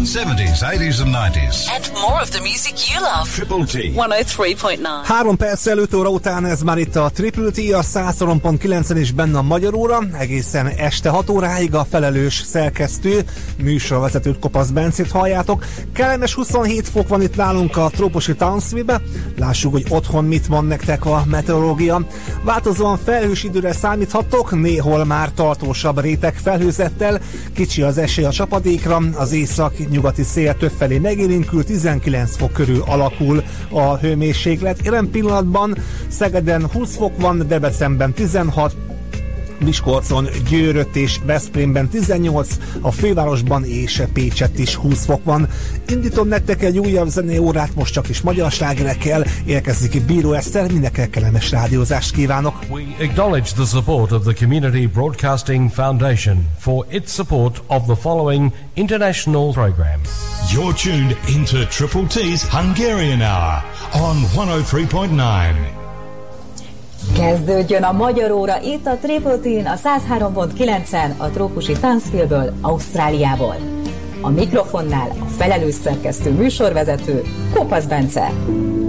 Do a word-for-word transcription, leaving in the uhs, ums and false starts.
seventies, eighties and nineties. And more of the music you love. Triple T. one oh three point nine. Három perc előtt óra után ez már itt a Triple T, a száz három pont kilencen és benne a Magyar Óra. Egészen este hat óráig a felelős szerkesztő, műsorvezetőt, Kopasz Bencét halljátok. Kellemes huszonhét fok van itt nálunk a trópusi Townsville-be. Lássuk, hogy otthon mit mond nektek a meteorológia. Változóan felhős időre számíthattok, néhol már tartósabb réteg felhőzettel, kicsi az esély a csapadékra, az észak-nyugati szél többfelé megérinkül, tizenkilenc fok körül alakul a hőmérséklet. Jelen pillanatban Szegeden húsz fok van, Debrecenben tizenhat, Miskolcon, Győrött és Veszprémben tizennyolc, a fővárosban és Pécsett is húsz fok van. Indítom nektek egy újabb zeneórát, most csak is magyar slágerekkel, érkezik Bíró Eszter, mindenkinek kellemes rádiózást kívánok. We acknowledge the support of the Community Broadcasting Foundation for its support of the following international programs. You're tuned into Triple T's Hungarian Hour on one oh three point nine. Kezdődjön a Magyar Óra itt a Triple T-n, a száz három pont kilencen, a trópusi Townsville-ből, Ausztráliából. A mikrofonnál a felelős szerkesztő, műsorvezető, Kopasz Bence.